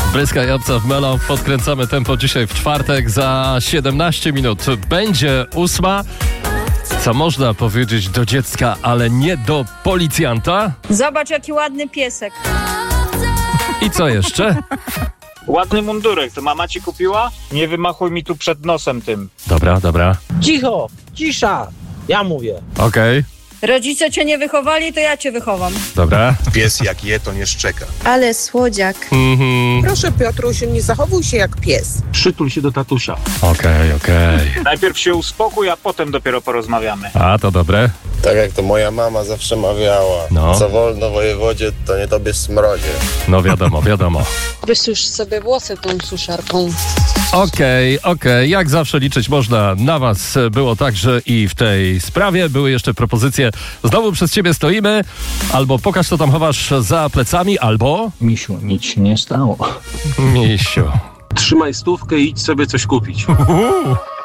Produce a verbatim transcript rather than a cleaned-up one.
Bryska i Obca w Melo. Podkręcamy tempo dzisiaj w czwartek. Za siedemnaście minut będzie ósma. Co można powiedzieć do dziecka, ale nie do policjanta? Zobacz, jaki ładny piesek. I co jeszcze? Ładny mundurek, to mama ci kupiła? Nie wymachuj mi tu przed nosem tym. Dobra, dobra. Cicho, cisza, ja mówię. Okej, Rodzice cię nie wychowali, to ja cię wychowam. dobra. Pies jak je, to nie szczeka. Ale słodziak. Mhm. Proszę, Piotrusiu, nie zachowuj się jak pies. Przytul się do tatusia. Okej, okej. Najpierw się uspokój, a potem dopiero porozmawiamy. A, to dobre. Tak jak to moja mama zawsze mawiała. No. Co wolno wojewodzie, to nie tobie smrodzie. No wiadomo, wiadomo. Wysusz sobie włosy tą suszarką. Okej, okej. Jak zawsze liczyć można na was. Było także i w tej sprawie. Były jeszcze propozycje. Znowu przez ciebie stoimy. Albo pokaż, co tam chowasz za plecami, albo... Misiu, nic się nie stało. Misiu. Trzymaj stówkę i idź sobie coś kupić. Uhu.